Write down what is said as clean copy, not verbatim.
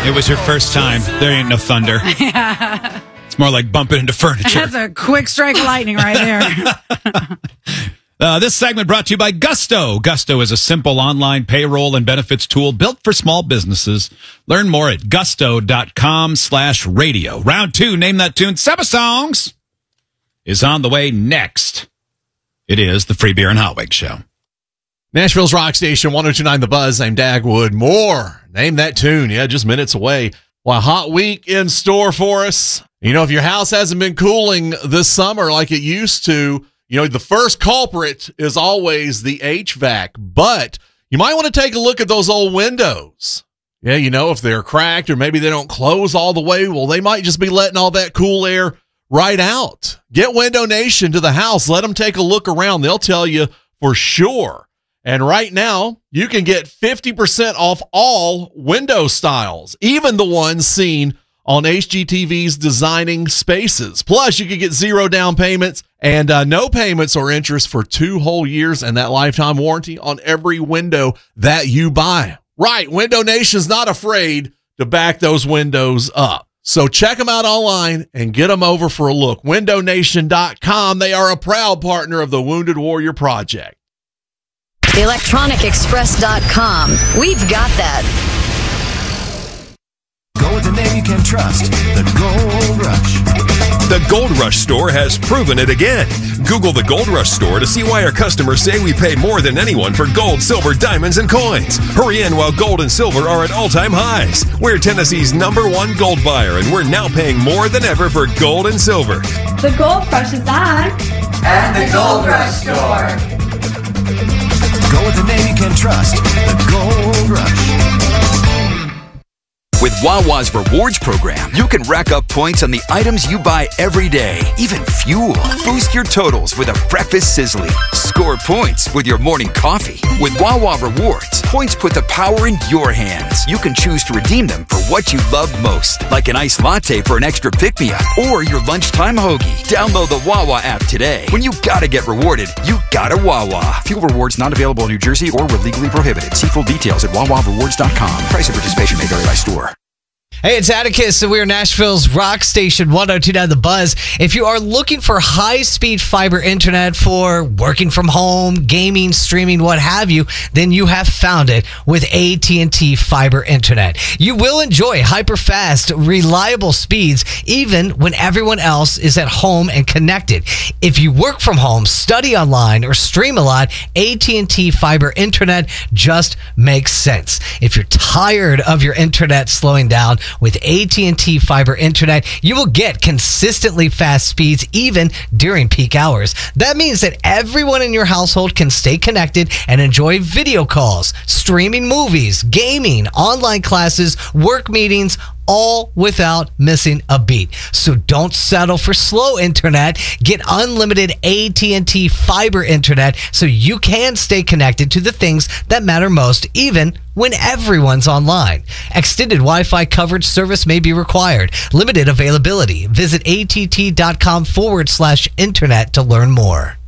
It was your first time. There ain't no thunder. Yeah. It's more like bumping into furniture. That's a quick strike of lightning right there. This segment brought to you by Gusto. Gusto is a simple online payroll and benefits tool built for small businesses. Learn more at gusto.com/radio. Round 2, name that tune. 7 songs is on the way next. It is the Free Beer and Hot Wings Show. Nashville's Rock Station, 102.9 The Buzz. I'm Dagwood. More. Name that tune. Yeah, just minutes away. Well, a hot week in store for us. You know, if your house hasn't been cooling this summer like it used to, you know, the first culprit is always the HVAC. But you might want to take a look at those old windows. Yeah, you know, if they're cracked or maybe they don't close all the way, well, they might just be letting all that cool air right out. Get Window Nation to the house. Let them take a look around. They'll tell you for sure. And right now, you can get 50% off all window styles, even the ones seen on HGTV's Designing Spaces. Plus, you can get 0 down payments and no payments or interest for 2 whole years and that lifetime warranty on every window that you buy. Right, Window Nation's not afraid to back those windows up. So check them out online and get them over for a look. WindowNation.com. They are a proud partner of the Wounded Warrior Project. ElectronicExpress.com. We've got that. Go with the name you can trust. The Gold Rush. The Gold Rush store has proven it again. Google the Gold Rush store to see why our customers say we pay more than anyone for gold, silver, diamonds, and coins. Hurry in while gold and silver are at all-time highs. We're Tennessee's #1 gold buyer, and we're now paying more than ever for gold and silver. The Gold Rush is on And the Gold Rush store. Go with the name you can trust. The Gold Rush. With Wawa's Rewards program, you can rack up points on the items you buy every day, even fuel. Boost your totals with a breakfast sizzling. Score points with your morning coffee. With Wawa Rewards, points put the power in your hands. You can choose to redeem them for what you love most, like an iced latte for an extra pick-me-up or your lunchtime hoagie. Download the Wawa app today. When you gotta get rewarded, you gotta Wawa. Fuel rewards not available in New Jersey or were legally prohibited. See full details at wawarewards.com. Price of participation may vary by store. Hey, it's Atticus, and we're Nashville's Rock Station, 102.9 The Buzz. If you are looking for high-speed fiber internet for working from home, gaming, streaming, what have you, then you have found it with AT&T Fiber Internet. You will enjoy hyper-fast, reliable speeds, even when everyone else is at home and connected. If you work from home, study online, or stream a lot, AT&T Fiber Internet just makes sense. If you're tired of your internet slowing down, with AT&T Fiber Internet, you will get consistently fast speeds even during peak hours. That means that everyone in your household can stay connected and enjoy video calls, streaming movies, gaming, online classes, work meetings, all without missing a beat. So don't settle for slow internet. Get unlimited AT&T Fiber Internet so you can stay connected to the things that matter most, even when everyone's online. Extended Wi-Fi coverage service may be required. Limited availability. Visit att.com/internet to learn more.